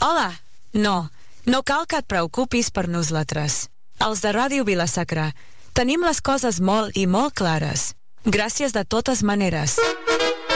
Hola! No cal que et preocupis per nosaltres. Els de Ràdio Vila-sacra tenim les coses molt i molt clares. Gràcies de totes maneres.